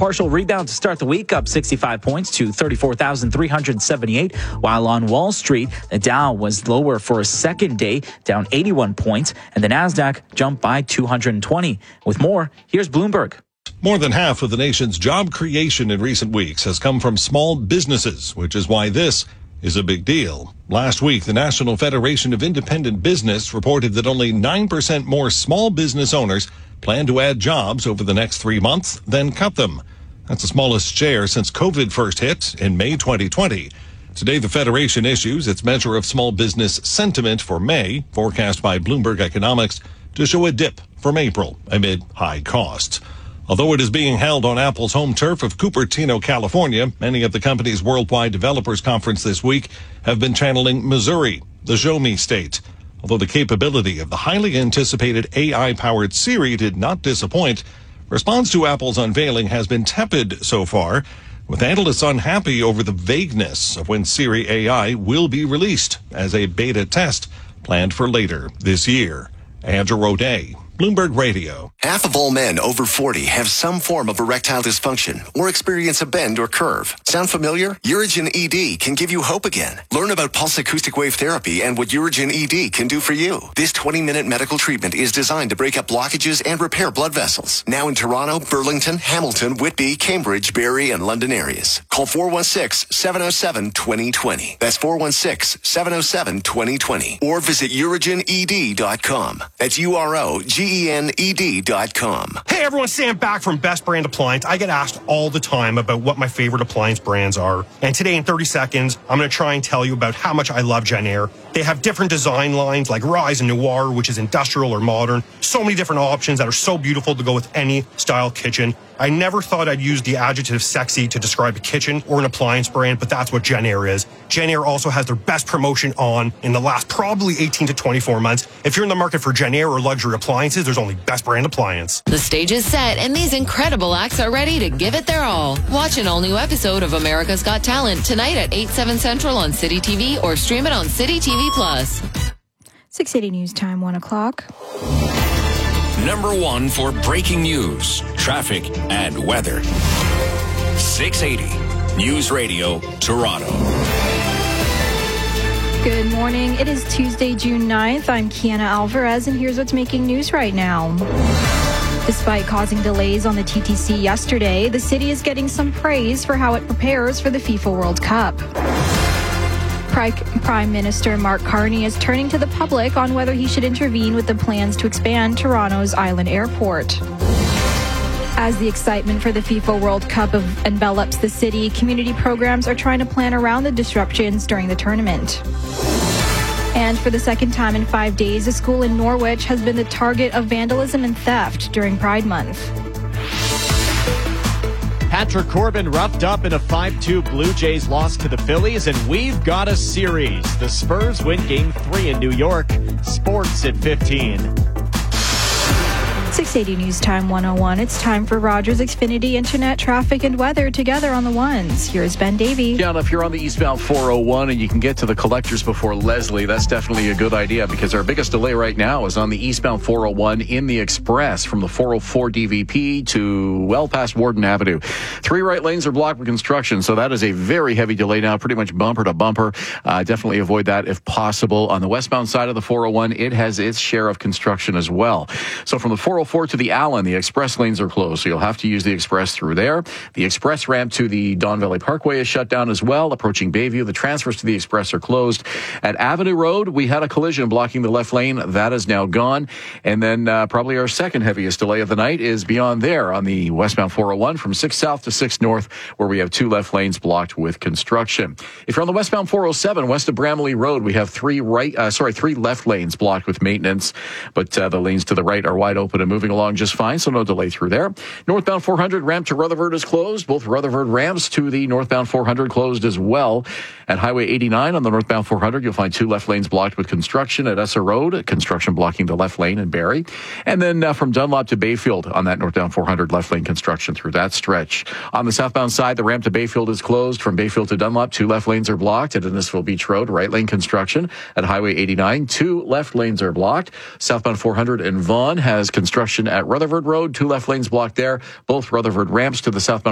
partial rebound to start the week, up 65 points to 34,378, while on Wall Street, the Dow was lower for a second day, down 81 points, and the Nasdaq jumped by 220. With more, here's Bloomberg. More than half of the nation's job creation in recent weeks has come from small businesses, which is why this is a big deal. Last week, the National Federation of Independent Business reported that only 9% more small business owners plan to add jobs over the next 3 months than cut them. That's the smallest share since COVID first hit in May 2020. Today, the Federation issues its measure of small business sentiment for May, forecast by Bloomberg Economics, to show a dip from April amid high costs. Although it is being held on Apple's home turf of Cupertino, California, many of the company's worldwide developers conference this week have been channeling Missouri, the Show Me state. Although the capability of the highly anticipated AI-powered Siri did not disappoint, response to Apple's unveiling has been tepid so far, with analysts unhappy over the vagueness of when Siri AI will be released as a beta test planned for later this year. Andrew O'Day, Bloomberg Radio. Half of all men over 40 have some form of erectile dysfunction or experience a bend or curve. Sound familiar? Urigen ED can give you hope again. Learn about pulse acoustic wave therapy and what Urigen ED can do for you. This 20-minute medical treatment is designed to break up blockages and repair blood vessels. Now in Toronto, Burlington, Hamilton, Whitby, Cambridge, Barrie, and London areas. Call 416-707-2020. That's 416-707-2020. Or visit urigened.com. That's UROGENED.com. Hey everyone, Sam back from Best Brand Appliance. I get asked all the time about what my favorite appliance brands are. And today in 30 seconds, I'm going to try and tell you about how much I love Jenn-Air. They have different design lines like Rise and Noir, which is industrial or modern. So many different options that are so beautiful to go with any style kitchen. I never thought I'd use the adjective sexy to describe a kitchen or an appliance brand, but that's what Jenn-Air is. Jenn-Air also has their best promotion on in the last probably 18 to 24 months. If you're in the market for Jenn-Air or luxury appliances, there's only Best Brand Appliance. The stage is set, and these incredible acts are ready to give it their all. Watch an all-new episode of America's Got Talent tonight at 8, 7 Central on City TV or stream it on City TV Plus. 680 News Time, 1 o'clock. Number one for breaking news, traffic, and weather. 680 News Radio, Toronto. Good morning. It is Tuesday, June 9th. I'm Kiana Alvarez, and here's what's making news right now. Despite causing delays on the TTC yesterday, the city is getting some praise for how it prepares for the FIFA World Cup. Prime Minister Mark Carney is turning to the public on whether he should intervene with the plans to expand Toronto's Island Airport. As the excitement for the FIFA World Cup envelops the city, community programs are trying to plan around the disruptions during the tournament. And for the second time in 5 days, a school in Norwich has been the target of vandalism and theft during Pride Month. Patrick Corbin roughed up in a 5-2 Blue Jays loss to the Phillies, and we've got a series. The Spurs win Game 3 in New York. Sports at 15. 680 News Time 101. It's time for Rogers Xfinity Internet traffic and weather together on the ones. Here's Ben Davey. Yeah, if you're on the eastbound 401 and you can get to the collectors before Leslie, that's definitely a good idea because our biggest delay right now is on the eastbound 401 in the Express from the 404 DVP to well past Warden Avenue. 3 right lanes are blocked with construction, so that is a very heavy delay now, pretty much bumper to bumper. Definitely avoid that if possible. On the westbound side of the 401, it has its share of construction as well. So from the 404 to the Allen, the express lanes are closed, so you'll have to use the express through there. The express ramp to the Don Valley Parkway is shut down as well. Approaching Bayview, the transfers to the express are closed. At Avenue Road, we had a collision blocking the left lane. That is now gone. And then probably our second heaviest delay of the night is beyond there on the westbound 401 from 6 south to 6 north, where we have 2 left lanes blocked with construction. If you're on the westbound 407 west of Bramley Road, we have 3 left lanes blocked with maintenance, but the lanes to the right are wide open and moving along just fine, so no delay through there. Northbound 400 ramp to Rutherford is closed. Both Rutherford ramps to the northbound 400 closed as well. At Highway 89 on the northbound 400, you'll find 2 left lanes blocked with construction. At Esser Road, construction blocking the left lane in Barrie. And then from Dunlop to Bayfield on that northbound 400, left lane construction through that stretch. On the southbound side, the ramp to Bayfield is closed. From Bayfield to Dunlop, 2 left lanes are blocked. At Innisfil Beach Road, right lane construction. At Highway 89, 2 left lanes are blocked. Southbound 400 in Vaughan has construction at Rutherford Road, 2 left lanes blocked there. Both Rutherford ramps to the southbound